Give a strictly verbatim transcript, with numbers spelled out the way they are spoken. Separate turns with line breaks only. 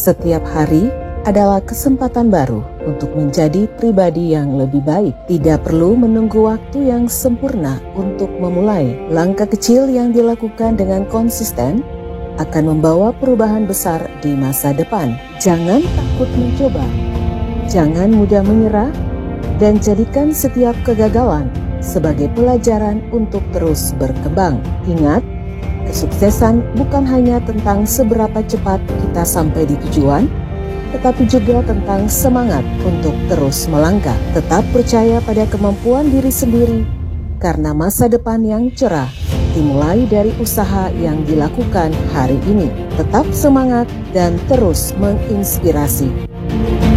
Setiap hari adalah kesempatan baru untuk menjadi pribadi yang lebih baik. Tidak perlu menunggu waktu yang sempurna untuk memulai. Langkah kecil yang dilakukan dengan konsisten akan membawa perubahan besar di masa depan. Jangan takut mencoba, jangan mudah menyerah, dan jadikan setiap kegagalan sebagai pelajaran untuk terus berkembang. Ingat, kesuksesan bukan hanya tentang seberapa cepat kita sampai di tujuan, tetapi juga tentang semangat untuk terus melangkah. Tetap percaya pada kemampuan diri sendiri, karena masa depan yang cerah dimulai dari usaha yang dilakukan hari ini. Tetap semangat dan terus menginspirasi.